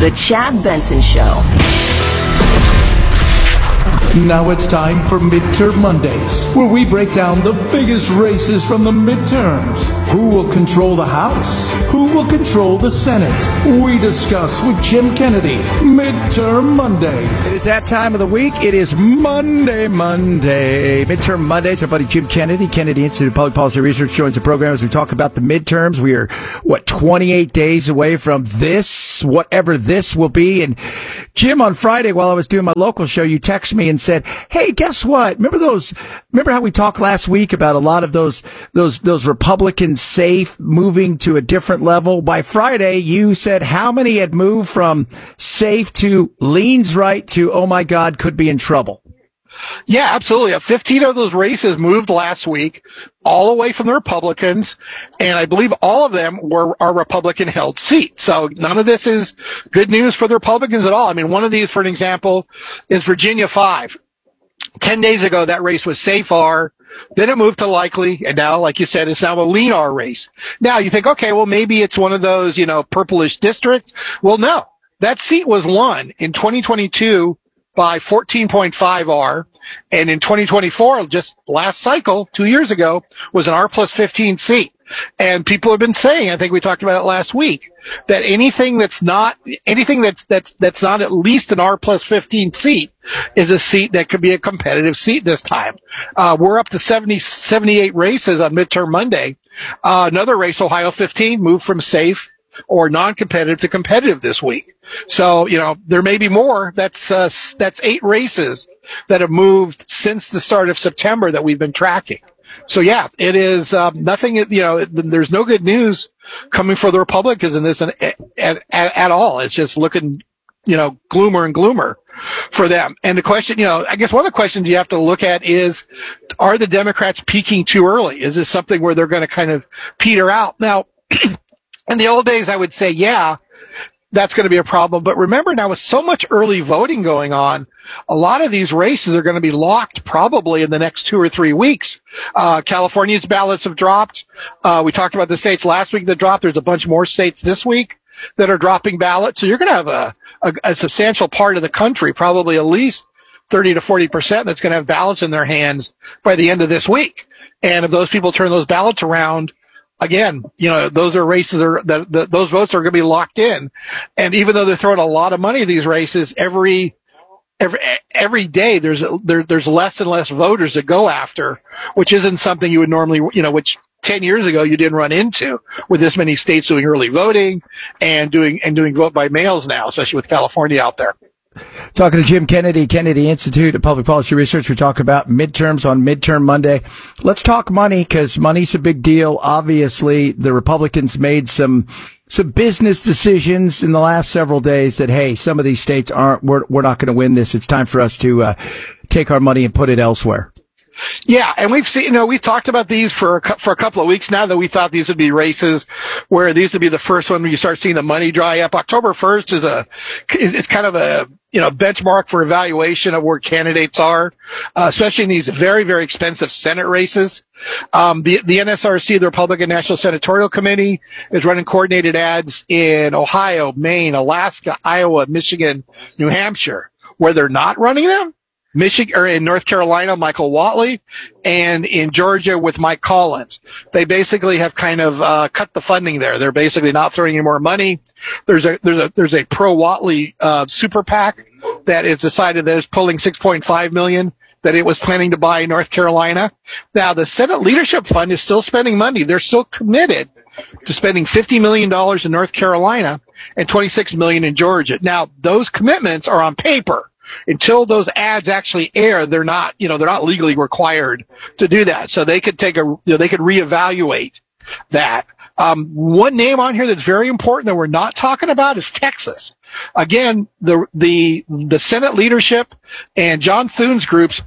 The Chad Benson Show. Now it's time for Midterm Mondays, where we break down the biggest races from the midterms. Who will control the House? Who will control the Senate? We discuss with Jim Kennedy. Midterm Mondays. It is that time of the week. It is Monday. Midterm Mondays. Our buddy Jim Kennedy, Kennedy Institute of Public Policy Research, joins the program as we talk about the midterms. We are, 28 days away from this, whatever this will be. And Jim, on Friday, while I was doing my local show, you texted me and said, hey, guess what? Remember how we talked last week about a lot of those Republicans safe moving to a different level? By Friday, you said how many had moved from safe to leans right to, oh my God, could be in trouble. Yeah, absolutely. 15 of those races moved last week, all away from the Republicans, and I believe all of them are Republican-held seats. So none of this is good news for the Republicans at all. I mean, one of these, for an example, is Virginia 5. 10 days ago, that race was safe R. Then it moved to likely, and now, like you said, it's now a lean R race. Now you think, okay, well, maybe it's one of those, purplish districts. Well, no. That seat was won in 2022 by 14.5 R, and in 2024, just last cycle, 2 years ago, was an R plus 15 seat. And people have been saying, I think we talked about it last week, that anything that's not at least an R plus 15 seat is a seat that could be a competitive seat this time. We're up to 78 races on Midterm Monday. Another race, Ohio 15, moved from safe or non-competitive to competitive this week. So, there may be more. That's 8 races that have moved since the start of September that we've been tracking. So yeah, it is, nothing, there's no good news coming for the Republicans in this at all. It's just looking, gloomer and gloomer for them. And the question, I guess one of the questions you have to look at is, are the Democrats peaking too early? Is this something where they're going to kind of peter out? Now, in the old days, I would say, yeah, that's going to be a problem. But remember now, with so much early voting going on, a lot of these races are going to be locked probably in the next 2 or 3 weeks. California's ballots have dropped. We talked about the states last week that dropped. There's a bunch more states this week that are dropping ballots. So you're going to have a substantial part of the country, probably at least 30 to 40% that's going to have ballots in their hands by the end of this week. And if those people turn those ballots around, again, those are races those votes are going to be locked in. And even though they're throwing a lot of money at these races, every day there's less and less voters to go after, which isn't something you would normally, which 10 years ago you didn't run into with this many states doing early voting and doing vote by mails now, especially with California out there. Talking to Jim Kennedy, Kennedy Institute of Public Policy Research. We talk about midterms on Midterm Monday. Let's talk money, because money's a big deal. Obviously, the Republicans made some business decisions in the last several days that, hey, some of these states we're not going to win this. It's time for us to take our money and put it elsewhere. Yeah, and we've seen, we've talked about these for a couple of weeks now, that we thought these would be races where these would be the first one where you start seeing the money dry up. October 1st is kind of a, benchmark for evaluation of where candidates are, especially in these very, very expensive Senate races. The NSRC, the Republican National Senatorial Committee, is running coordinated ads in Ohio, Maine, Alaska, Iowa, Michigan, New Hampshire. Where they're not running them, Michigan, or in North Carolina, Michael Whatley, and in Georgia with Mike Collins. They basically have kind of cut the funding there. They're basically not throwing any more money. There's a pro Whatley super PAC that is decided that is pulling $6.5 million that it was planning to buy in North Carolina. Now the Senate Leadership Fund is still spending money. They're still committed to spending $50 million in North Carolina and $26 million in Georgia. Now those commitments are on paper. Until those ads actually air, they're not legally required to do that. So they could they could reevaluate that. One name on here that's very important that we're not talking about is Texas. Again, the Senate leadership and John Thune's groups,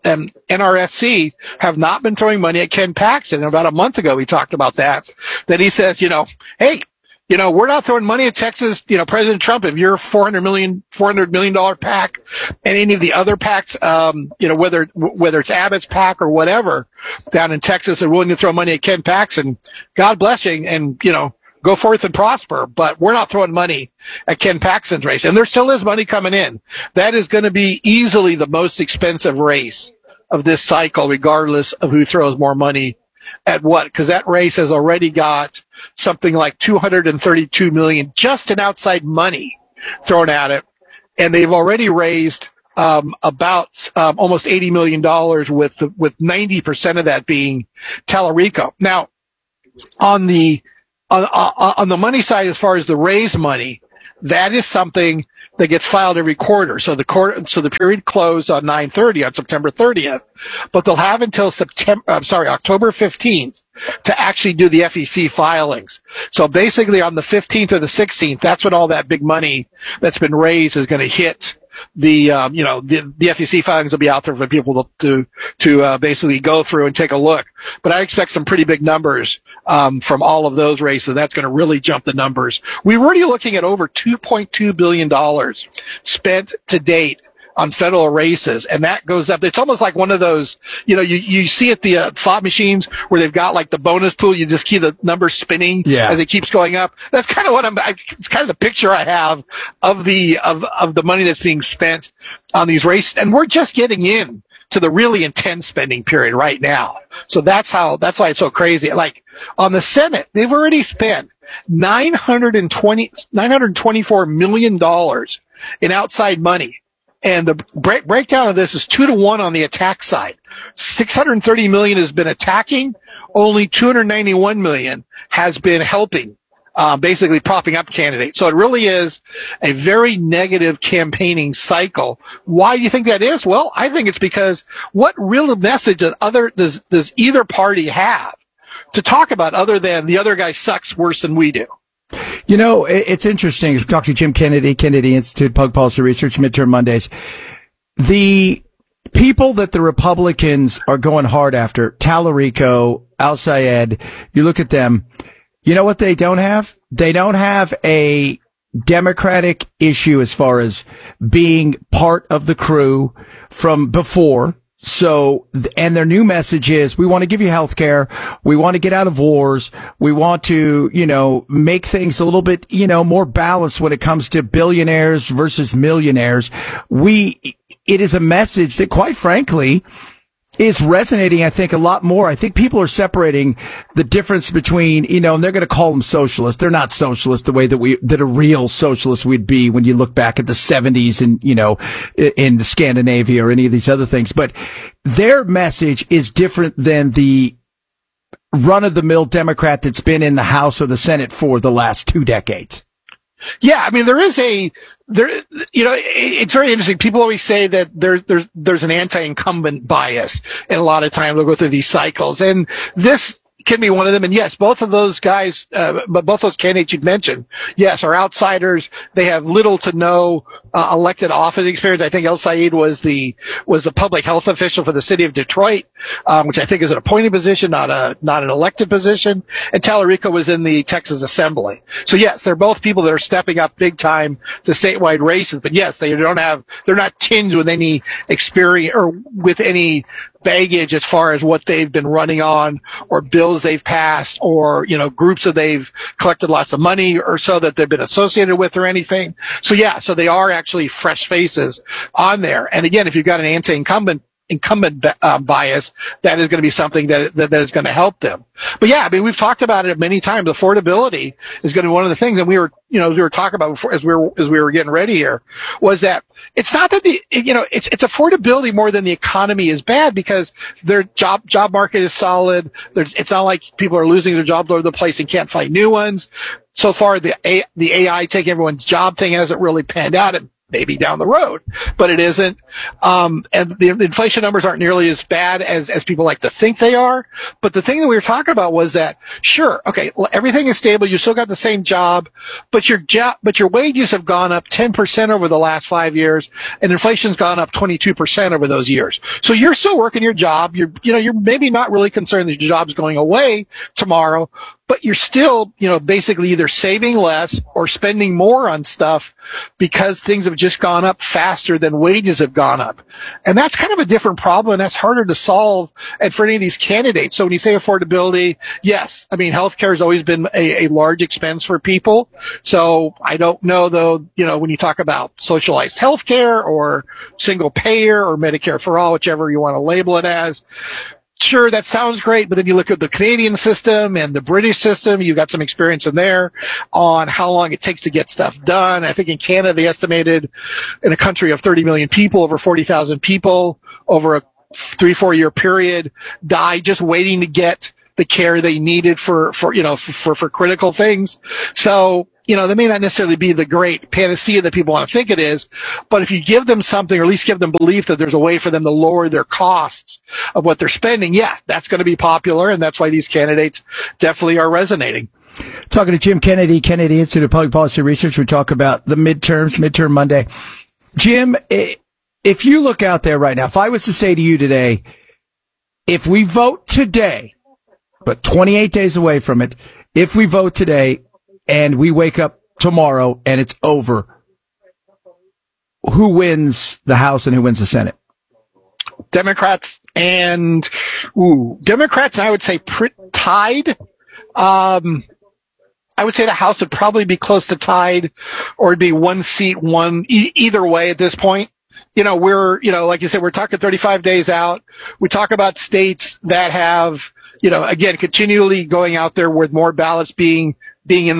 NRSC, have not been throwing money at Ken Paxton. And about a month ago, he talked about that he says, hey, we're not throwing money at Texas, President Trump, if you're $400 million PAC and any of the other PACs, whether it's Abbott's PAC or whatever down in Texas are willing to throw money at Ken Paxton, God bless you, and, go forth and prosper, but we're not throwing money at Ken Paxton's race. And there still is money coming in. That is going to be easily the most expensive race of this cycle, regardless of who throws more money at what, because that race has already got something like $232 million just in outside money thrown at it. And they've already raised about almost $80 million with 90% of that being Tallarico. Now, on the money side, as far as the raised money, that is something that gets filed every quarter. So the period closed on 9/30 on September 30th, but they'll have until October 15th to actually do the FEC filings. So basically on the 15th or the 16th, that's when all that big money that's been raised is going to hit the FEC filings will be out there for people to basically go through and take a look. But I expect some pretty big numbers from all of those races. That's going to really jump the numbers. We're already looking at over $2.2 billion spent to date on federal races, and that goes up. It's almost like one of those, you see at the slot machines where they've got like the bonus pool. You just keep the numbers spinning as it keeps going up. That's kind of what it's kind of the picture I have of the money that's being spent on these races, and we're just getting in to the really intense spending period right now. So that's why it's so crazy. Like on the Senate, they've already spent $924 million in outside money. And the breakdown of this is 2-1 on the attack side. $630 million has been attacking. Only $291 million has been helping, basically propping up candidates. So it really is a very negative campaigning cycle. Why do you think that is? Well, I think it's because what real message does either party have to talk about other than the other guy sucks worse than we do? It's interesting. We talked to Jim Kennedy, Kennedy Institute, Public Policy Research, Midterm Mondays. The people that the Republicans are going hard after, Tallarico, Al-Sayed, you look at them, you know what they don't have? They don't have a Democratic issue as far as being part of the crew from before. So, and their new message is, we want to give you health care. We want to get out of wars. We want to, make things a little bit, more balanced when it comes to billionaires versus millionaires. It is a message that, quite frankly, is resonating, I think, a lot more. I think people are separating the difference between, and they're going to call them socialists. They're not socialists the way that a real socialist would be when you look back at the 70s and, in Scandinavia or any of these other things. But their message is different than the run-of-the-mill Democrat that's been in the House or the Senate for the last 2 decades. Yeah, I mean, it's very interesting. People always say that there's an anti-incumbent bias, and a lot of times they'll go through these cycles. And this can be one of them. And yes, both of those guys, but both those candidates you mentioned, yes, are outsiders. They have little to no elected office experience. I think El-Sayed was the public health official for the city of Detroit, which I think is an appointed position, not an elected position. And Tallarico was in the Texas Assembly. So yes, they're both people that are stepping up big time to statewide races. But yes, they're not tinged with any experience or with any baggage as far as what they've been running on or bills they've passed or, groups that they've collected lots of money or so that they've been associated with or anything. So yeah, so they are actually fresh faces on there. And again, if you've got an anti-incumbent bias, that is going to be something that is going to help them. But yeah, I mean, we've talked about it many times. Affordability is going to be one of the things, and we were talking about before as we were getting ready here, was that it's not that it's affordability more than the economy is bad, because their job market is solid. It's not like people are losing their jobs all over the place and can't find new ones. So far, the AI taking everyone's job thing hasn't really panned out. It maybe down the road, but it isn't. And the inflation numbers aren't nearly as bad as people like to think they are. But the thing that we were talking about was that, sure, okay, everything is stable. You still got the same job, but your wages have gone up 10% over the last 5 years, and inflation's gone up 22% over those years. So you're still working your job. You're maybe not really concerned that your job's going away tomorrow, but you're still, basically either saving less or spending more on stuff because things have just gone up faster than wages have gone up. And that's kind of a different problem, and that's harder to solve and for any of these candidates. So when you say affordability, yes, I mean, healthcare has always been a large expense for people. So I don't know, though, when you talk about socialized healthcare or single payer or Medicare for all, whichever you want to label it as, sure, that sounds great, but then you look at the Canadian system and the British system, you've got some experience in there on how long it takes to get stuff done. I think in Canada, they estimated in a country of 30 million people, over 40,000 people over a 3-4 year period die just waiting to get the care they needed for critical things. So, they may not necessarily be the great panacea that people want to think it is, but if you give them something, or at least give them belief that there's a way for them to lower their costs of what they're spending, yeah, that's going to be popular, and that's why these candidates definitely are resonating. Talking to Jim Kennedy, Kennedy Institute of Public Policy Research, we talk about the midterm Monday. Jim, if you look out there right now, if I was to say to you today, if we vote today, but 28 days away from it, if we vote today, and we wake up tomorrow and it's over, who wins the House and who wins the Senate? Democrats, I would say tied. I would say the House would probably be close to tied, or it'd be one seat, either way at this point. We're, like you said, we're talking 35 days out. We talk about states that have, again, continually going out there with more ballots being in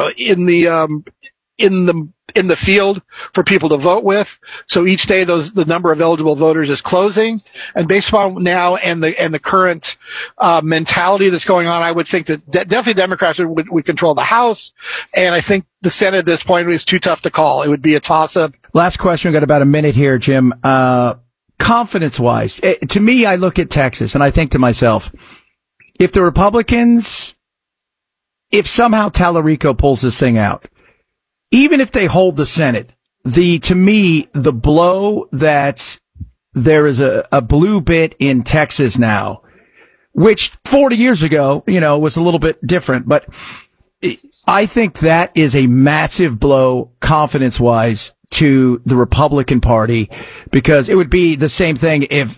the field for people to vote with. So each day the number of eligible voters is closing. And based upon now and the current mentality that's going on, I would think that definitely Democrats would control the House. And I think the Senate at this point is too tough to call. It would be a toss-up. Last question. We've got about a minute here, Jim. Confidence-wise, to me, I look at Texas and I think to myself, if the Republicans, if somehow Tallarico pulls this thing out, even if they hold the Senate, to me, the blow that there is a blue bit in Texas now, which 40 years ago, was a little bit different, but I think that is a massive blow confidence-wise to the Republican Party, because it would be the same thing if,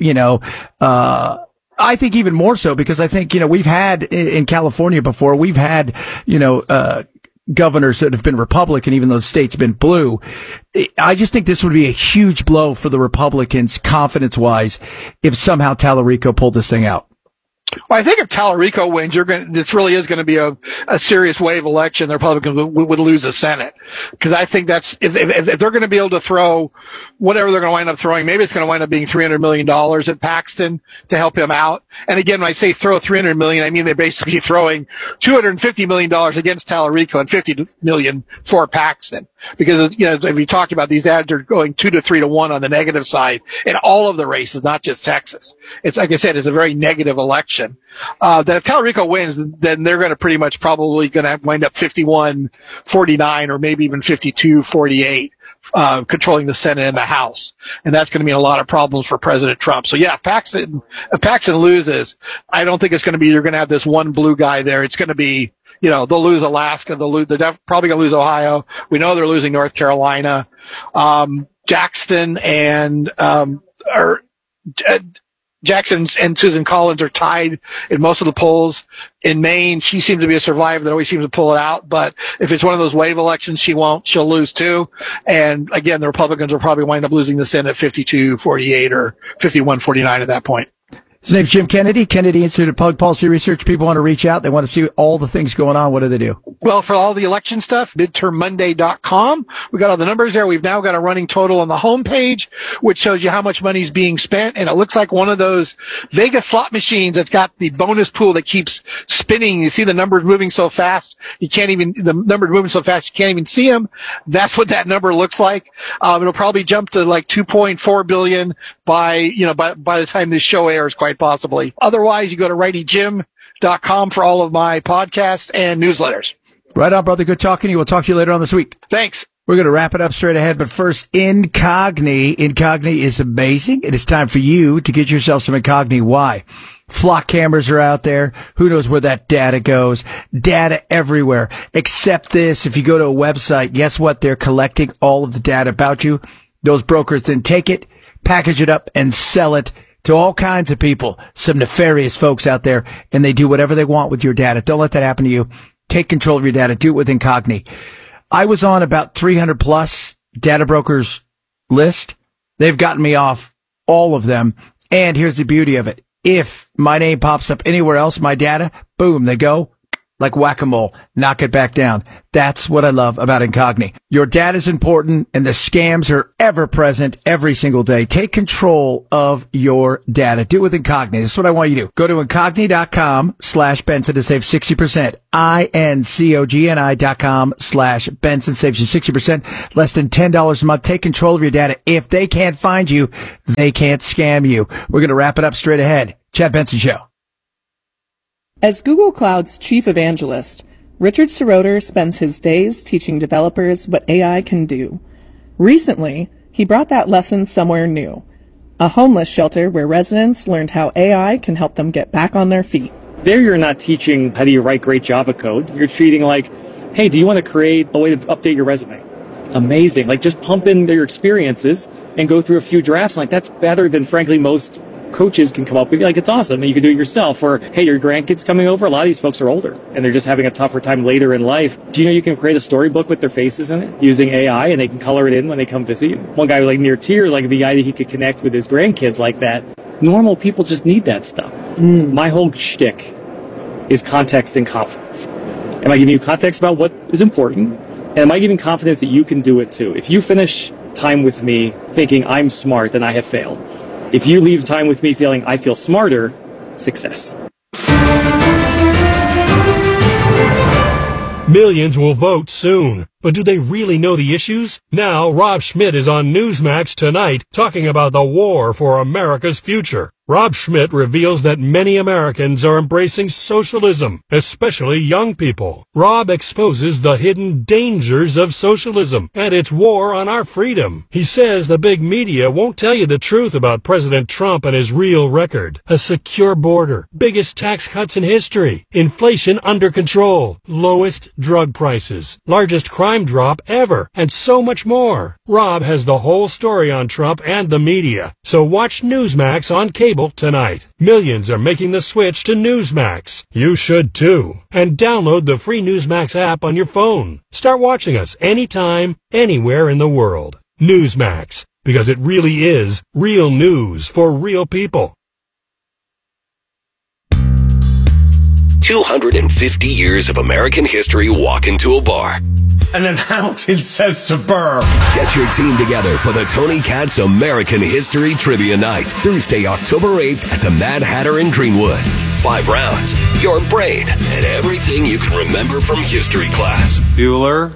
I think even more so, because I think, we've had in California before, we've had, governors that have been Republican, even though the state's been blue. I just think this would be a huge blow for the Republicans confidence-wise if somehow Tallarico pulled this thing out. Well, I think if Tallarico wins, this really is going to be a serious wave election. The Republicans would lose the Senate, because I think that's if they're going to be able to throw whatever they're going to wind up throwing, maybe it's going to wind up being $300 million at Paxton to help him out. And again, when I say throw $300 million, I mean they're basically throwing $250 million against Tallarico and $50 million for Paxton, because as we talked about, these ads are going 2 to 3 to 1 on the negative side in all of the races, not just Texas. It's like I said, it's a very negative election. That if Tallarico wins, then they're going to pretty much probably going to wind up 51-49 or maybe even 52-48, controlling the Senate and the House. And that's going to mean a lot of problems for President Trump. So yeah, if Paxton loses, I don't think it's going to be, you're going to have this one blue guy there. It's going to be, they'll lose Alaska. They're probably going to lose Ohio. We know they're losing North Carolina. Jackson and Susan Collins are tied in most of the polls. In Maine, she seems to be a survivor that always seems to pull it out. But if it's one of those wave elections, she'll lose too. And again, the Republicans will probably wind up losing the Senate 52-48 or 51-49 at that point. His name's Jim Kennedy, Kennedy Institute of Public Policy Research. People want to reach out. They want to see all the things going on. What do they do? Well, for all the election stuff, midtermmonday.com. We got all the numbers there. We've now got a running total on the homepage, which shows you how much money's being spent. And it looks like one of those Vegas slot machines that's got the bonus pool that keeps spinning. You see the numbers moving so fast, you can't even see them. That's what that number looks like. It'll probably jump to like 2.4 billion by the time this show airs, quite possibly. Otherwise, you go to RightyJim.com for all of my podcasts and newsletters. Right on, brother. Good talking to you. We'll talk to you later on this week. Thanks. We're going to wrap it up straight ahead, but first, Incogni. Incogni is amazing. It is time for you to get yourself some Incogni. Why? Flock cameras are out there. Who knows where that data goes? Data everywhere. Except this, if you go to a website, guess what? They're collecting all of the data about you. Those brokers then take it, package it up, and sell it to all kinds of people. Some nefarious folks out there, and they do whatever they want with your data. Don't let that happen to you. Take control of your data. Do it with Incogni. I was on about 300 plus data brokers list. They've gotten me off all of them. And here's the beauty of it. If my name pops up anywhere else, my data, boom, they go like whack-a-mole, knock it back down. That's what I love about Incogni. Your data is important, and the scams are ever present every single day. Take control of your data. Do it with Incogni. This is what I want you to do. Go to Incogni.com/Benson to save 60%. INCOGNI.com/Benson saves you 60%. Less than $10 a month. Take control of your data. If they can't find you, they can't scam you. We're going to wrap it up straight ahead. Chad Benson Show. As Google Cloud's chief evangelist, Richard Seroter spends his days teaching developers what AI can do. Recently, he brought that lesson somewhere new, a homeless shelter where residents learned how AI can help them get back on their feet. There you're not teaching how do you write great Java code. You're treating like, hey, do you want to create a way to update your resume? Amazing. Like, just pump in your experiences and go through a few drafts. Like, that's better than, frankly, most coaches can come up with. Like, it's awesome, and you can do it yourself. Or, hey, your grandkids coming over. A lot of these folks are older, and they're just having a tougher time later in life. Do you know you can create a storybook with their faces in it using AI, and they can color it in when they come visit you? One guy was like near tears, like the idea he could connect with his grandkids like that. Normal people just need that stuff. My whole shtick is context and confidence. Am I giving you context about what is important? And am I giving confidence that you can do it too? If you finish time with me thinking I'm smart, then I have failed. If you leave time with me feeling I feel smarter, success. Millions will vote soon. But do they really know the issues? Now, Rob Schmidt is on Newsmax tonight talking about the war for America's future. Rob Schmidt reveals that many Americans are embracing socialism, especially young people. Rob exposes the hidden dangers of socialism and its war on our freedom. He says the big media won't tell you the truth about President Trump and his real record. A secure border, biggest tax cuts in history, inflation under control, lowest drug prices, largest crime drop ever, and so much more. Rob has the whole story on Trump and the media. So watch Newsmax on cable tonight. Millions are making the switch to Newsmax. You should too. And download the free Newsmax app on your phone. Start watching us anytime, anywhere in the world. Newsmax, because it really is real news for real people. 250 years of American history walk into a bar. And then Hamilton says to Burr, Get your team together for the Tony Katz American History Trivia Night, Thursday, October 8th at the Mad Hatter in Greenwood. 5 rounds, your brain, and everything you can remember from history class. Bueller.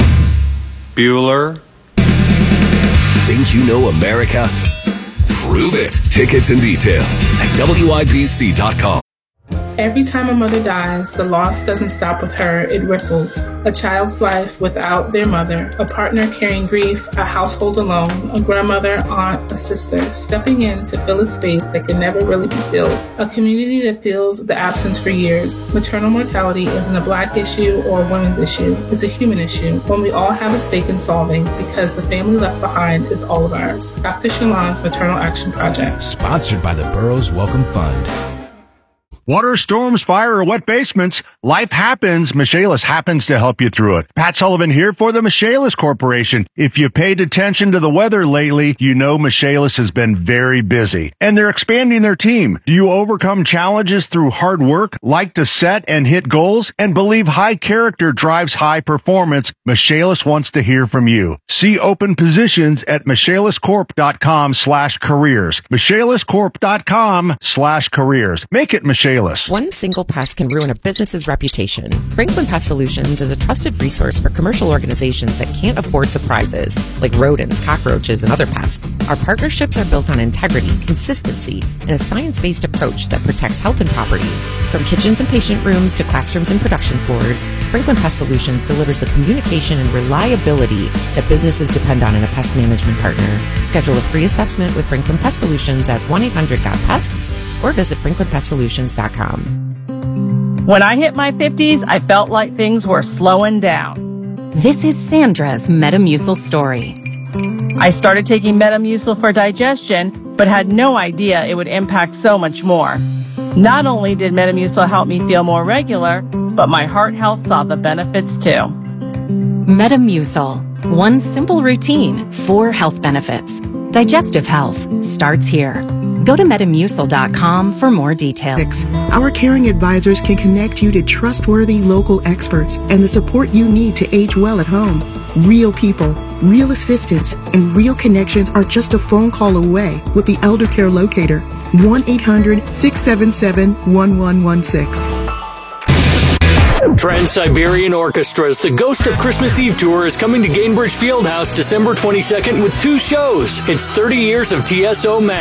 Think you know America? Prove it. Tickets and details at WIBC.com. Every time a mother dies, the loss doesn't stop with her, it ripples. A child's life without their mother, a partner carrying grief, a household alone, a grandmother, aunt, a sister, stepping in to fill a space that can never really be filled. A community that feels the absence for years. Maternal mortality isn't a Black issue or a women's issue. It's a human issue, one we all have a stake in solving because the family left behind is all of ours. Dr. Shalon's Maternal Action Project. Sponsored by the Burroughs Welcome Fund. water, storms, fire, or wet basements, life happens. Michaelis happens to help you through it. Pat Sullivan here for the Michaelis Corporation. If you paid attention to the weather lately, you know Michaelis has been very busy, and they're expanding their team. Do you overcome challenges through hard work, like to set and hit goals, and believe high character drives high performance? Michaelis wants to hear from you. See open positions at michaeliscorp.com/careers. michaeliscorp.com/careers. Make it Michaelis. Michaelis. One single pest can ruin a business's reputation. Franklin Pest Solutions is a trusted resource for commercial organizations that can't afford surprises, like rodents, cockroaches, and other pests. Our partnerships are built on integrity, consistency, and a science-based approach that protects health and property. From kitchens and patient rooms to classrooms and production floors, Franklin Pest Solutions delivers the communication and reliability that businesses depend on in a pest management partner. Schedule a free assessment with Franklin Pest Solutions at 1-800-GOT-PESTS or visit franklinpestsolutions.com. When I hit my 50s, I felt like things were slowing down. This is Sandra's Metamucil story. I started taking Metamucil for digestion, but had no idea it would impact so much more. Not only did Metamucil help me feel more regular, but my heart health saw the benefits too. Metamucil. One simple routine, 4 health benefits. Digestive health starts here. Go to Metamucil.com for more details. Our caring advisors can connect you to trustworthy local experts and the support you need to age well at home. Real people, real assistance, and real connections are just a phone call away with the Elder Care Locator. 1-800-677-1116. Trans-Siberian Orchestra's The Ghost of Christmas Eve Tour is coming to Gainbridge Fieldhouse December 22nd with 2 shows. It's 30 years of TSO magic.